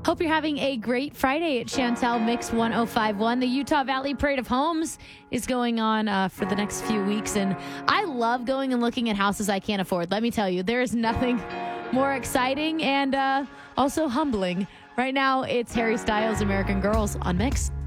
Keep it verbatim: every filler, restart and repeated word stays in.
Hope you're having a great Friday at Chantel Mix one oh five point one. The Utah Valley Parade of Homes is going on uh, for the next few weeks, and I love going and looking at houses I can't afford. Let me tell you, there is nothing more exciting and uh, also humbling. Right now, it's Harry Styles' American Girls on Mix.